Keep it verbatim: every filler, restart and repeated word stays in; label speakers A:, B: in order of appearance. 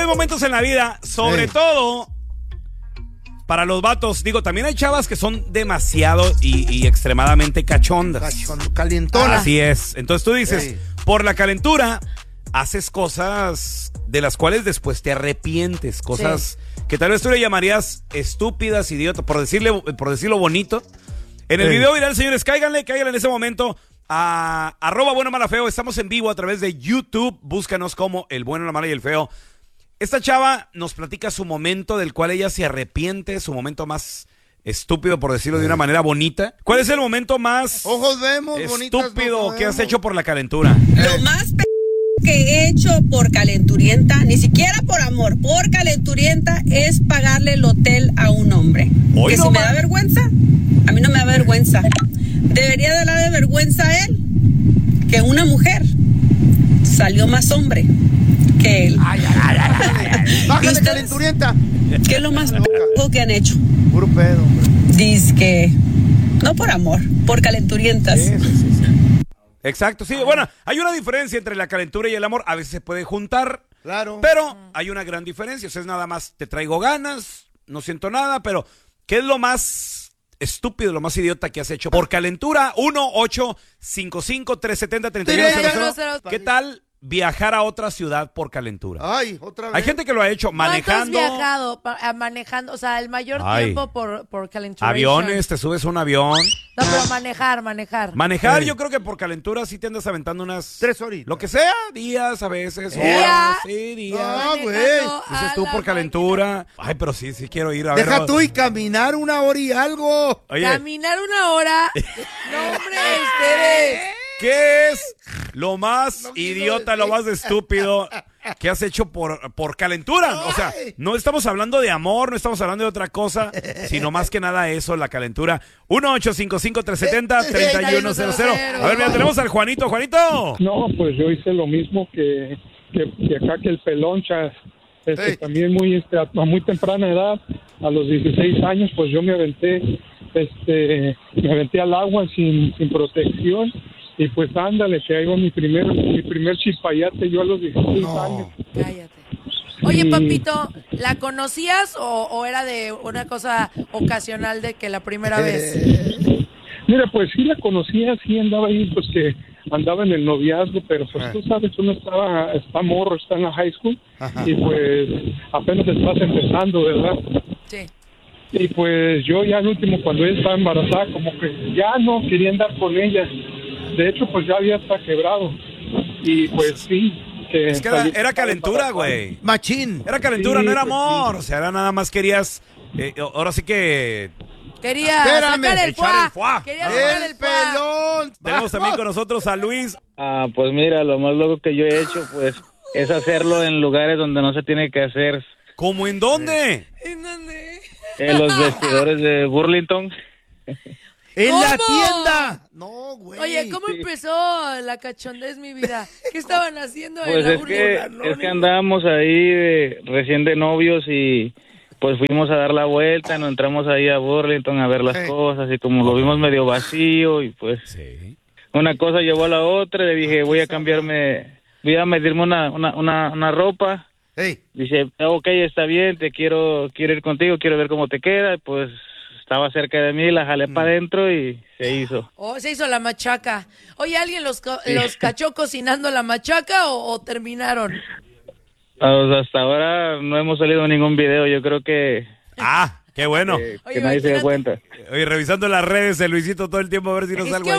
A: hay momentos en la vida, sobre
B: Sí.
A: todo para los vatos. Digo, también hay chavas que son demasiado y, y extremadamente cachondas.
B: Cachondo, calientona.
A: Así es. Entonces tú dices,
B: Sí.
A: por la calentura, haces cosas de las cuales después te arrepientes. Cosas que tal vez tú le llamarías estúpidas, idiotas, por decirle, por decirlo bonito. En el
B: Sí.
A: video viral, señores, cáiganle, cáiganle en ese momento a arroba bueno, mala, feo. Estamos en vivo a través de YouTube. Búscanos como el bueno, la mala y el feo. Esta chava nos platica su momento del cual ella se arrepiente, su momento más estúpido, por decirlo de una manera bonita. ¿Cuál es el momento más
B: Ojos vemos, bonitas
A: estúpido
B: no
A: que has
B: vemos.
A: hecho por la calentura?
C: Lo más p que he hecho por calenturienta, ni siquiera por amor, por calenturienta, es pagarle el hotel a un hombre.
A: Hoy
C: que
A: no
C: si me
A: más.
C: da vergüenza, a mí no me da vergüenza. Debería de darle vergüenza a él que una mujer salió más hombre que él.
B: Ay, ay, ay, ay, ay, ay.
C: ¿Y
B: Bájale,
C: ustedes?
B: calenturienta.
C: ¿Qué es lo más p que han hecho?
B: Puro pedo, hombre.
C: Dice que no por amor, por calenturientas.
A: Sí, sí, sí, sí. Exacto, sí. Bueno, hay una diferencia entre la calentura y el amor. A veces se puede juntar,
B: Claro.
A: pero hay una gran diferencia. O sea, es nada más, te traigo ganas, no siento nada, pero ¿qué es lo más estúpido, lo más idiota que has hecho por calentura? uno ocho cinco cinco tres siete cero tres uno cero cero. ¿Qué tal viajar a otra ciudad por calentura?
B: Ay, otra vez.
A: Hay gente que lo ha hecho manejando.
D: ¿Cuánto has viajado pa- a manejando? O sea, el mayor
A: Ay.
D: tiempo por, por calentura.
A: Aviones, te subes a un avión.
D: No, pero manejar, manejar.
A: Manejar,
B: Ey.
A: yo creo que por calentura sí te andas aventando unas...
B: Tres horitas.
A: Lo que sea, días a veces,
D: ¿Día?
A: horas, sí, días.
B: Ah, güey.
D: Manejando
A: Dices
D: a
A: tú
D: la
A: por calentura. Ay, pero sí, sí quiero ir a ver.
B: Deja tú y caminar una hora y algo.
A: Oye,
D: Caminar una hora. No, hombre, ustedes.
A: ¿qué es lo más
B: No quiero
A: idiota, lo
B: decir.
A: más estúpido que has hecho por, por calentura? O sea, no estamos hablando de amor, no estamos hablando de otra cosa, sino más que nada eso, la calentura. uno ocho cinco cinco tres siete cero tres uno cero cero. A ver, mira, tenemos al Juanito. Juanito.
E: No, pues yo hice lo mismo que, que, que acá que el peloncha. Este,
B: Ey.
E: también muy este, a muy temprana edad, a los dieciséis años, pues yo me aventé, este, me aventé al agua sin, sin protección. Y pues ándale, que ahí va mi primer, mi primer chipayate yo a los dieciséis años.
D: Cállate. Oye,
E: Sí.
D: papito, ¿la conocías o, o era de una cosa ocasional de que la primera vez?
E: Mira, pues sí la conocía, sí andaba ahí, pues que andaba en el noviazgo, pero pues
B: Ah.
E: tú sabes, uno estaba, está morro, está en la high school,
B: Ajá.
E: y pues apenas estás empezando, ¿verdad?
D: Sí.
E: Y pues yo ya al último, cuando ella estaba embarazada, como que ya no quería andar con ella. De hecho, pues ya había hasta quebrado. Y pues sí. Que
A: Es que era,
E: salí-
A: era calentura, güey.
B: Machín.
A: Era calentura,
E: Sí,
A: no era
E: pues,
A: amor. O sea, era nada más querías... eh, ahora sí que...
D: Quería
B: Espérame,
D: sacar el
A: echar
D: fuá.
A: el fuá.
D: Quería sacar
B: El
D: el fuá.
B: pelón.
A: Tenemos también con nosotros a Luis.
F: Ah, pues mira, lo más loco que yo he hecho, pues, es hacerlo en lugares donde no se tiene que hacer.
A: ¿Cómo en dónde?
D: ¿En dónde?
F: En los vestidores de Burlington.
B: En la
D: ¿Cómo?
B: tienda. No, güey.
D: Oye, ¿cómo empezó la cachondez, mi vida? ¿Qué estaban haciendo en
F: Pues
D: la
F: es que,
D: Burlington?
F: es que andábamos ahí de- recién de novios y pues fuimos a dar la vuelta, nos entramos ahí a Burlington a ver las
B: Sí.
F: cosas y como lo vimos medio vacío y pues
A: Sí.
F: una cosa llevó a la otra, le dije voy a cambiarme, voy a medirme una, una, una, una ropa.
B: Ey.
F: Dice, ok, está bien, te quiero, quiero ir contigo, quiero ver cómo te queda. Pues estaba cerca de mí, la jalé para adentro y se hizo.
D: Oh, se hizo la machaca. Oye, ¿alguien los, co- los cachó cocinando la machaca o, o terminaron?
F: Pues, hasta ahora no hemos salido ningún video, yo creo que,
A: Ah, qué bueno.
F: que,
D: Oye,
F: que nadie se dio
D: imagínate.
F: cuenta.
A: Oye, revisando las redes de Luisito todo el tiempo a ver si nos
D: Es
A: algo
D: que
A: ahí.